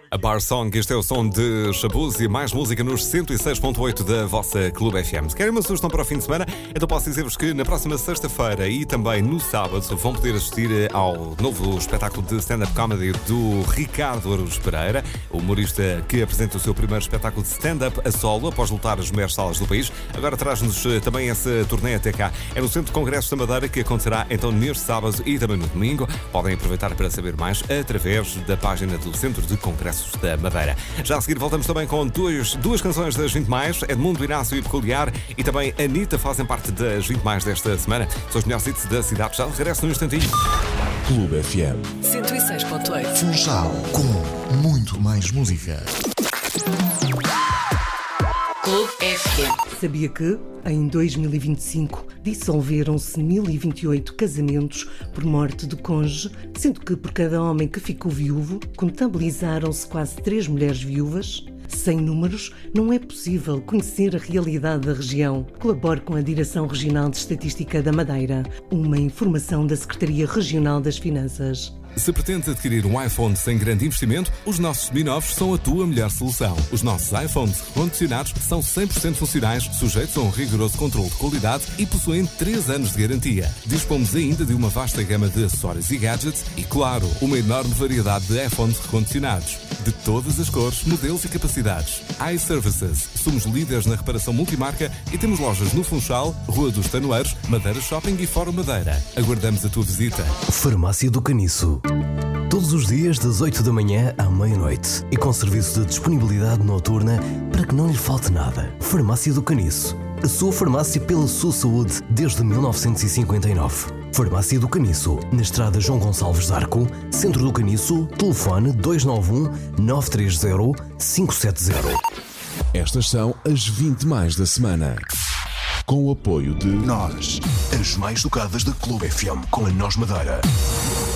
A Bar Song, este é o som de Shabuz e mais música nos 106.8 da vossa Clube FM. Se querem uma sugestão para o fim de semana, então posso dizer-vos que na próxima sexta-feira e também no sábado vão poder assistir ao novo espetáculo de stand-up comedy do Ricardo Araújo Pereira, o humorista que apresenta o seu primeiro espetáculo de stand-up a solo após lutar as maiores salas do país. Agora traz-nos também essa turnê até cá. É no Centro de Congressos da Madeira que acontecerá então neste sábado e também no domingo. Podem aproveitar para saber mais através da página do Centro de Congressos da Madeira. Já a seguir voltamos também com duas canções das 20 mais, Edmundo Inácio e Peculiar, e também Anitta fazem parte das 20 mais desta semana. São os melhores hits da cidade. Já regresso num instantinho. Clube FM 106.8 Funchal, com muito mais música. Clube FM. Sabia que, em 2025, dissolveram-se 1028 casamentos por morte do cônjuge, sendo que por cada homem que ficou viúvo, contabilizaram-se quase 3 mulheres viúvas? Sem números, não é possível conhecer a realidade da região. Colabore com a Direção Regional de Estatística da Madeira. Uma informação da Secretaria Regional das Finanças. Se pretende adquirir um iPhone sem grande investimento, os nossos seminovos são a tua melhor solução. Os nossos iPhones recondicionados são 100% funcionais, sujeitos a um rigoroso controle de qualidade e possuem 3 anos de garantia. Dispomos ainda de uma vasta gama de acessórios e gadgets e, claro, uma enorme variedade de iPhones recondicionados. De todas as cores, modelos e capacidades. iServices. Somos líderes na reparação multimarca e temos lojas no Funchal, Rua dos Tanoeiros, Madeira Shopping e Fórum Madeira. Aguardamos a tua visita. Farmácia do Caniço. Todos os dias das 8 da manhã à meia-noite e com serviço de disponibilidade noturna para que não lhe falte nada. Farmácia do Caniço. A sua farmácia pela sua saúde desde 1959. Farmácia do Caniço, na estrada João Gonçalves d'Arco, Centro do Caniço, telefone 291-930-570. Estas são as 20 mais da semana. Com o apoio de Nós, as mais tocadas da Clube FM com a Nós Madeira.